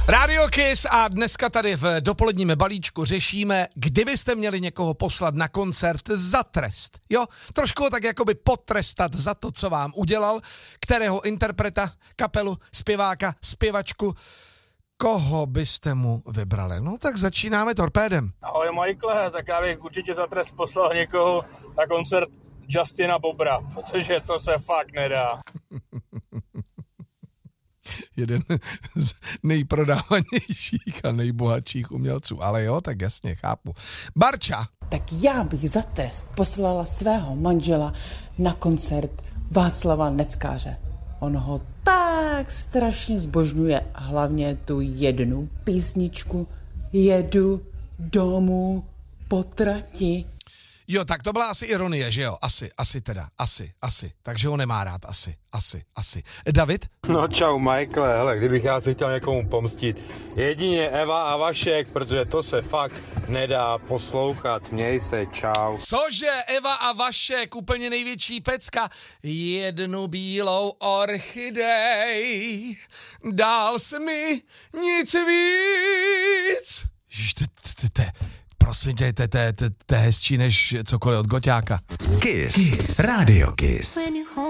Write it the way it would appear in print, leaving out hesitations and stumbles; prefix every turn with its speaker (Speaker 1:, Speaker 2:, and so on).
Speaker 1: Radio Kiss a dneska tady v dopoledním balíčku řešíme, kdybyste měli někoho poslat na koncert za trest. Jo, trošku ho tak jakoby potrestat za to, co vám udělal, kterého interpreta, kapelu, zpěváka, zpěvačku, koho byste mu vybrali. No tak začínáme torpédem.
Speaker 2: Ahoj Michael, tak já bych určitě za trest poslal někoho na koncert Justina Biebera, protože to se fakt nedá.
Speaker 1: Jeden z nejprodávanějších a nejbohatších umělců. Ale jo, tak jasně, chápu. Barča.
Speaker 3: Tak já bych za trest poslala svého manžela na koncert Václava Neckáře. On ho tak strašně zbožňuje, hlavně tu jednu písničku Jedu domů po trati.
Speaker 1: Jo, tak to byla asi ironie, že jo? Asi. Takže ho nemá rád, asi. David?
Speaker 4: No čau Michael, hele, kdybych já si chtěl někomu pomstit, jedině Eva a Vašek, protože to se fakt nedá poslouchat, měj se, čau.
Speaker 1: Cože, Eva a Vašek, úplně největší pecka, jednu bílou orchidej, dál se mi nic víc. Ježiš, prosím tě, to je hezčí než cokoliv od Goťáka.
Speaker 5: Kiss. Radio Kiss.